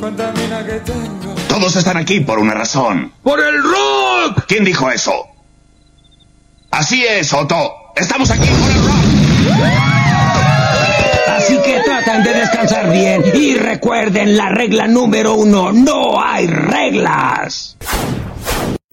cuánta mina que tengo. Todos están aquí por una razón. ¡Por el rock! ¿Quién dijo eso? Así es, Otto. Estamos aquí por el rock. Así que traten de descansar bien y recuerden la regla número 1, no hay reglas.